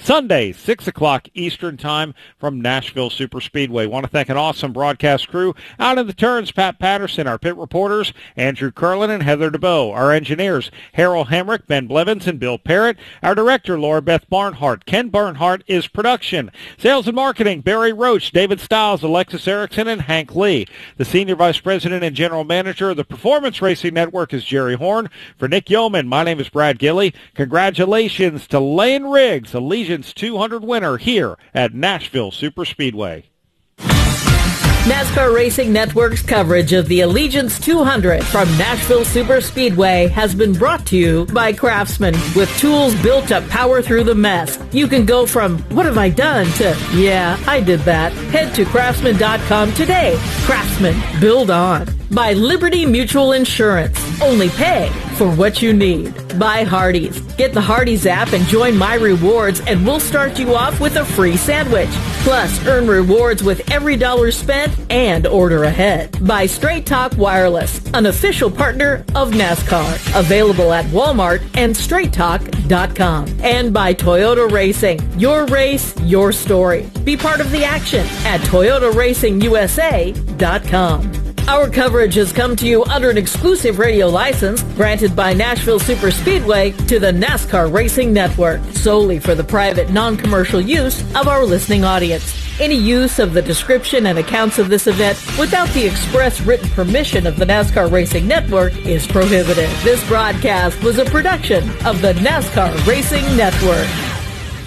Sunday, 6 o'clock Eastern Time from Nashville Superspeedway. Want to thank an awesome broadcast crew out in the turns, Pat Patterson, our pit reporters, Andrew Curlin and Heather DeBoe, our engineers, Harold Hemrick, Ben Blevins, and Bill Parrott, our director, Laura Beth Barnhart. Ken Bernhardt is production. Sales and marketing, Barry Roach, David Stiles, Alexis Erickson, and Hank Lee. The senior vice president and general manager of the Performance Racing Network is Jerry Horn. For Nick Yeoman, my name is Brad Gilley. Congratulations to Lane Riggs, Allegiance 200 winner here at Nashville Superspeedway. NASCAR Racing Network's coverage of the Allegiance 200 from Nashville Superspeedway has been brought to you by Craftsman. With tools built to power through the mess, you can go from, what have I done, to, yeah, I did that. Head to Craftsman.com today. Craftsman, build on. By Liberty Mutual Insurance. Only pay for what you need. By Hardee's. Get the Hardee's app and join My Rewards, and we'll start you off with a free sandwich. Plus, earn rewards with every dollar spent and order ahead. By Straight Talk Wireless, an official partner of NASCAR. Available at Walmart and straighttalk.com. And by Toyota Racing. Your race, your story. Be part of the action at ToyotaRacingUSA.com. Our coverage has come to you under an exclusive radio license granted by Nashville Superspeedway to the NASCAR Racing Network, solely for the private, non-commercial use of our listening audience. Any use of the description and accounts of this event without the express written permission of the NASCAR Racing Network is prohibited. This broadcast was a production of the NASCAR Racing Network.